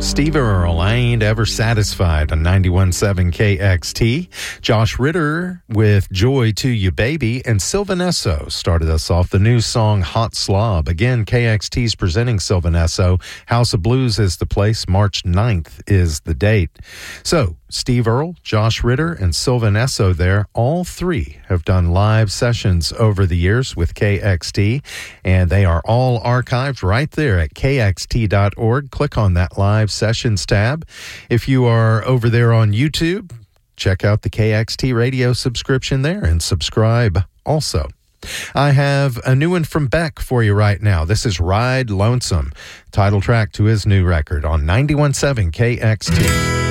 Steve Earle, I Ain't Ever Satisfied on 91.7 KXT. Josh Ritter with Joy to You Baby, and Sylvan Esso started us off the new song Hot Slob. Again, KXT's presenting Sylvan Esso. House of Blues is the place. March 9th is the date. So, Steve Earle, Josh Ritter, and Sylvan Esso there, all three have done live sessions over the years with KXT, and they are all archived right there at kxt.org. Click on that live sessions tab. If you are over there on YouTube, check out the KXT radio subscription there and subscribe also. I have a new one from Beck for you right now. This is Ride Lonesome, title track to his new record on 91.7 KXT.